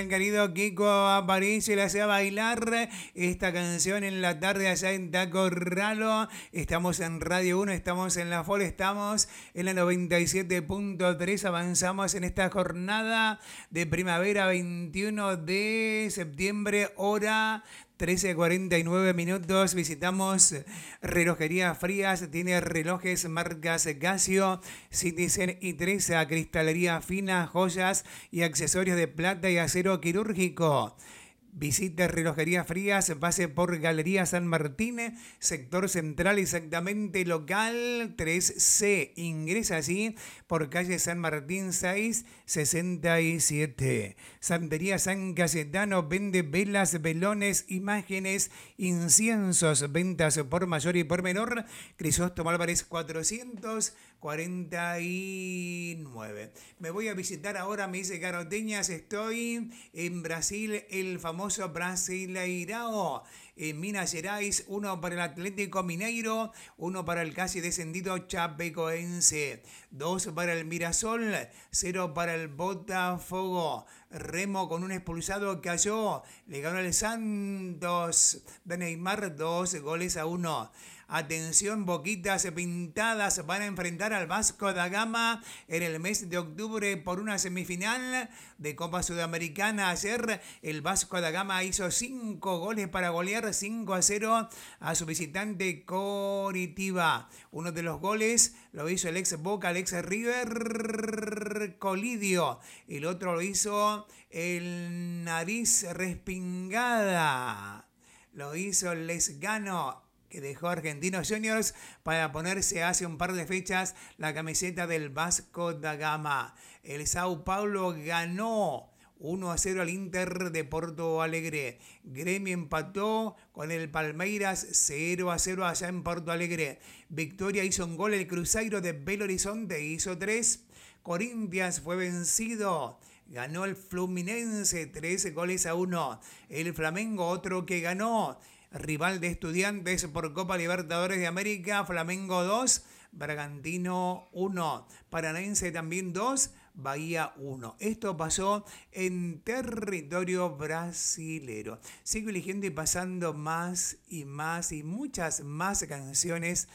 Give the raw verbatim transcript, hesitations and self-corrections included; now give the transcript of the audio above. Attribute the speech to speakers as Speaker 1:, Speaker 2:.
Speaker 1: Querido Kiko Aparicio le hacía bailar esta canción en la tarde allá en Tacorralo. Estamos en Radio uno, estamos en la F O L, estamos en la noventa y siete punto tres. Avanzamos en esta jornada de primavera, veintiuno de septiembre, hora trece cuarenta y nueve minutos. Visitamos Relojería Frías, tiene relojes marcas Casio, Citizen y Tresa, cristalería fina, joyas y accesorios de plata y acero quirúrgico. Visite Relojería Frías, pase por Galería San Martín, sector central, exactamente local tres C. Ingresa allí por calle San Martín seis sesenta y siete. Santería San Cayetano vende velas, velones, imágenes, inciensos, ventas por mayor y por menor. Crisóstomo Álvarez cuatrocientos cuarenta y nueve. Me voy a visitar ahora, me dice Caroteñas, estoy en Brasil, el famoso Brasileirao. En Minas Gerais, uno para el Atlético Mineiro, uno para el casi descendido Chapecoense, dos para el Mirasol, cero para el Botafogo. Remo con un expulsado cayó, le ganó el Santos de Neymar, dos goles a uno. Atención, Boquitas Pintadas van a enfrentar al Vasco da Gama en el mes de octubre por una semifinal de Copa Sudamericana. Ayer el Vasco da Gama hizo cinco goles para golear cinco a cero a su visitante Coritiba. Uno de los goles lo hizo el ex Boca, el ex River, Colidio. El otro lo hizo el Nariz Respingada. Lo hizo el Lescano, que dejó a Argentinos Juniors para ponerse hace un par de fechas la camiseta del Vasco da Gama. El Sao Paulo ganó uno a cero al Inter de Porto Alegre. Gremio empató con el Palmeiras cero a cero allá en Porto Alegre. Victoria hizo un gol el Cruzeiro de Belo Horizonte, hizo tres. Corinthians fue vencido. Ganó el Fluminense tres goles a uno. El Flamengo, otro que ganó. Rival de Estudiantes por Copa Libertadores de América, Flamengo dos, Bragantino uno, Paranaense también dos, Bahía uno. Esto pasó en territorio brasilero. Sigo eligiendo y pasando más y más y muchas más canciones